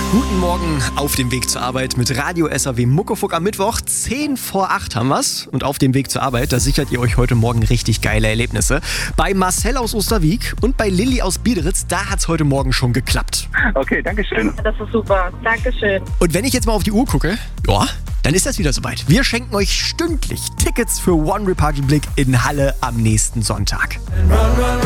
Guten Morgen auf dem Weg zur Arbeit mit Radio SAW Muckefuck am Mittwoch. 7:50 haben wir's. Und auf dem Weg zur Arbeit, da sichert ihr euch heute Morgen richtig geile Erlebnisse. Bei Marcel aus Osterwieck und bei Lilly aus Biederitz, da hat's heute Morgen schon geklappt. Okay, danke schön. Das ist super. Dankeschön. Und wenn ich jetzt mal auf die Uhr gucke, ja, dann ist das wieder soweit. Wir schenken euch stündlich Tickets für One Republic in Halle am nächsten Sonntag.